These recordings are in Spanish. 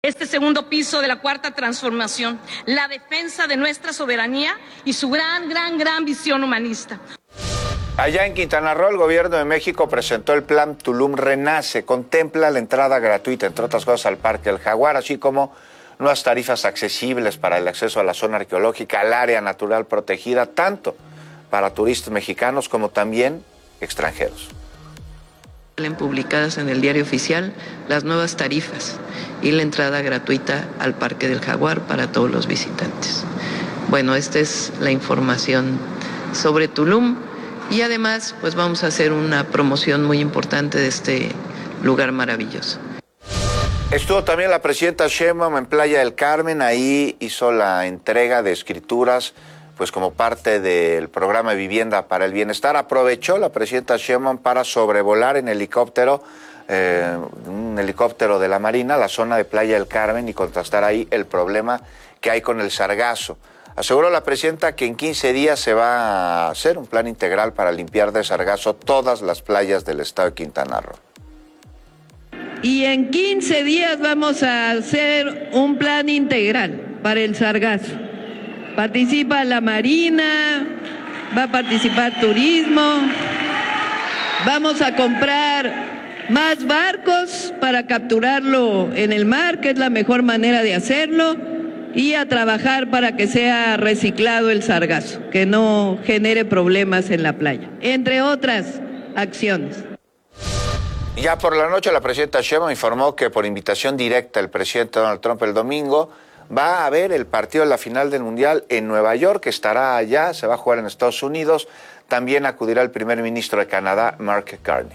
Este segundo piso de la Cuarta Transformación, la defensa de nuestra soberanía y su gran visión humanista. Allá en Quintana Roo, el gobierno de México presentó el plan Tulum Renace. Contempla la entrada gratuita, entre otras cosas, al Parque del Jaguar, así como nuevas tarifas accesibles para el acceso a la zona arqueológica, al área natural protegida, tanto para turistas mexicanos como también extranjeros. Publicadas en el Diario Oficial las nuevas tarifas y la entrada gratuita al Parque del Jaguar para todos los visitantes. Bueno, esta es la información sobre Tulum y además pues vamos a hacer una promoción muy importante de este lugar maravilloso. Estuvo también la presidenta Sheinbaum en Playa del Carmen, ahí hizo la entrega de escrituras pues como parte del programa de Vivienda para el Bienestar. Aprovechó la presidenta Sheinbaum para sobrevolar en helicóptero, un helicóptero de la Marina, la zona de Playa del Carmen y contrastar ahí el problema que hay con el sargazo. Aseguró la presidenta que en 15 días se va a hacer un plan integral para limpiar de sargazo todas las playas del estado de Quintana Roo. Y en 15 días vamos a hacer un plan integral para el sargazo. Participa la Marina, va a participar turismo, vamos a comprar más barcos para capturarlo en el mar, que es la mejor manera de hacerlo, y a trabajar para que sea reciclado el sargazo, que no genere problemas en la playa, entre otras acciones. Ya por la noche la presidenta Sheinbaum informó que por invitación directa del presidente Donald Trump el domingo va a haber el partido de la final del Mundial en Nueva York, que estará allá, se va a jugar en Estados Unidos. También acudirá el primer ministro de Canadá, Mark Carney.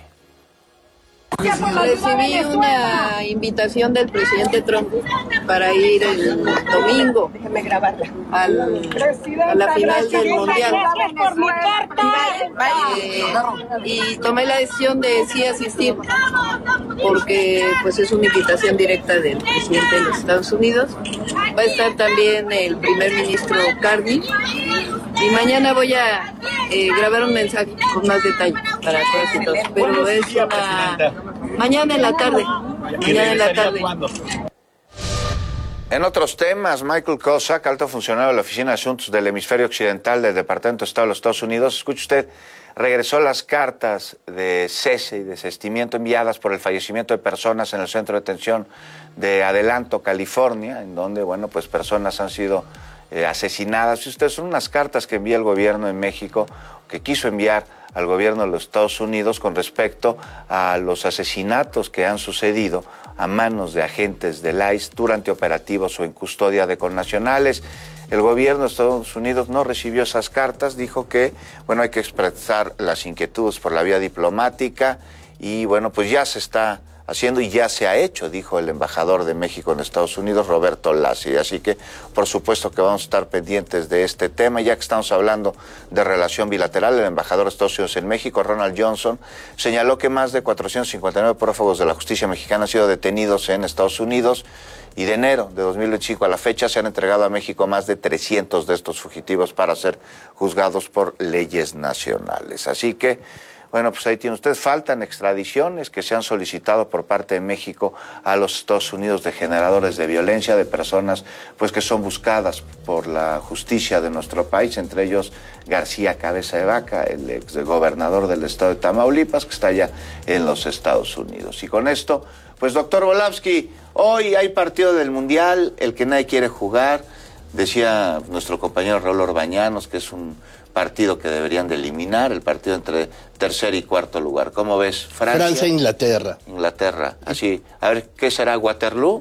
Recibí una invitación del presidente Trump para ir el domingo a la final del Mundial. Y tomé la decisión de sí asistir, porque pues es una invitación directa del presidente de los Estados Unidos. Va a estar también el primer ministro Carney. Y mañana voy a grabar un mensaje con más detalle para todos y todos. Pero es mañana en la tarde. Mañana en la tarde. En otros temas, Michael Cossack, alto funcionario de la Oficina de Asuntos del Hemisferio Occidental del Departamento de Estado de los Estados Unidos, escuche usted, regresó las cartas de cese y desistimiento enviadas por el fallecimiento de personas en el centro de detención de Adelanto, California, en donde, bueno, pues personas han sido asesinadas. Y ustedes son unas cartas que envía el gobierno de México, que quiso enviar al gobierno de los Estados Unidos con respecto a los asesinatos que han sucedido a manos de agentes del ICE durante operativos o en custodia de connacionales. El gobierno de Estados Unidos no recibió esas cartas, dijo que, bueno, hay que expresar las inquietudes por la vía diplomática y, bueno, pues ya se está haciendo y ya se ha hecho, dijo el embajador de México en Estados Unidos, Roberto Lassi. Así que, por supuesto que vamos a estar pendientes de este tema. Ya que estamos hablando de relación bilateral, el embajador de Estados Unidos en México, Ronald Johnson, señaló que más de 459 prófugos de la justicia mexicana han sido detenidos en Estados Unidos y de enero de 2025 a la fecha se han entregado a México más de 300 de estos fugitivos para ser juzgados por leyes nacionales. Así que, bueno, pues ahí tiene usted, faltan extradiciones que se han solicitado por parte de México a los Estados Unidos de generadores de violencia, de personas pues que son buscadas por la justicia de nuestro país, entre ellos García Cabeza de Vaca, el exgobernador del estado de Tamaulipas, que está allá en los Estados Unidos. Y con esto, pues doctor Volavsky, hoy hay partido del Mundial, el que nadie quiere jugar, decía nuestro compañero Raúl Orbañanos, que es un partido que deberían de eliminar, el partido entre tercer y cuarto lugar. ¿Cómo ves? Francia e Inglaterra. Inglaterra, así. A ver, ¿qué será Waterloo?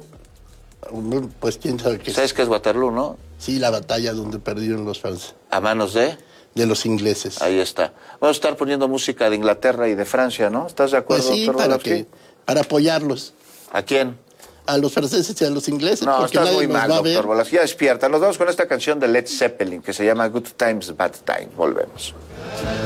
Pues quién sabe qué. ¿Sabes qué es Waterloo, no? Sí, la batalla donde perdieron los franceses. ¿A manos de? De los ingleses. Ahí está. Vamos a estar poniendo música de Inglaterra y de Francia, ¿no? ¿Estás de acuerdo, pues sí, doctor? para apoyarlos. ¿A quién? A los franceses y a los ingleses. No, porque estás muy mal, doctor Volavsky. Ya despierta. Nos vamos con esta canción de Led Zeppelin que se llama Good Times, Bad Times. Volvemos.